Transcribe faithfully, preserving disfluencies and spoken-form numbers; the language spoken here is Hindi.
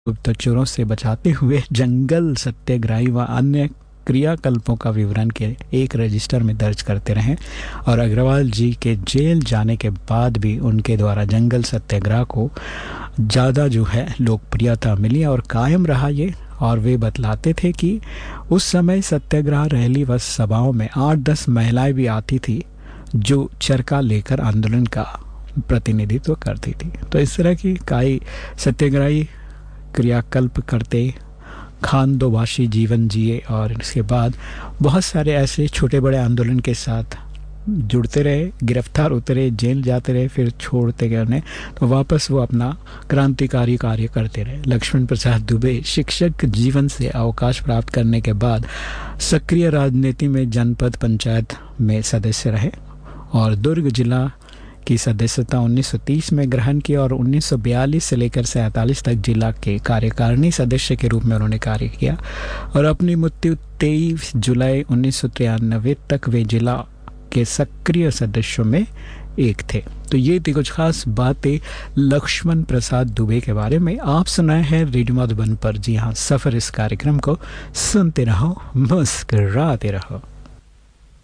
गुप्तचरों से बचाते हुए जंगल सत्याग्रही व अन्य क्रियाकल्पों का विवरण के एक रजिस्टर में दर्ज करते रहे और अग्रवाल जी के जेल जाने के बाद भी उनके द्वारा जंगल सत्याग्रह को ज़्यादा जो है लोकप्रियता मिली और कायम रहा ये। और वे बतलाते थे कि उस समय सत्याग्रह रैली व सभाओं में आठ दस महिलाएं भी आती थी जो चरखा लेकर आंदोलन का प्रतिनिधित्व करती थी। तो इस तरह की कई सत्याग्रही क्रियाकल्प करते खानदोबाशी जीवन जिए और इसके बाद बहुत सारे ऐसे छोटे बड़े आंदोलन के साथ जुड़ते रहे, गिरफ्तार होते रहे, जेल जाते रहे, फिर छोड़ते गए उन्हें, तो वापस वो अपना क्रांतिकारी कार्य करते रहे। लक्ष्मण प्रसाद दुबे शिक्षक जीवन से अवकाश प्राप्त करने के बाद सक्रिय राजनीति में जनपद पंचायत में सदस्य रहे और दुर्ग जिला की सदस्यता उन्नीस सौ तीस में ग्रहण की और उन्नीस सौ बयालीस से लेकर सैंतालीस तक जिला के कार्यकारिणी सदस्य के रूप में उन्होंने कार्य किया और अपनी मृत्यु तेईस जुलाई उन्नीस सौ तिरानवे तक वे जिला के सक्रिय सदस्यों में एक थे। तो ये थी कुछ खास बातें लक्ष्मण प्रसाद दुबे के बारे में। आप सुनाए हैं रेडियो मधुबन पर। जी हाँ, सफर इस कार्यक्रम को सुनते रहो, मुस्कुराते रहो।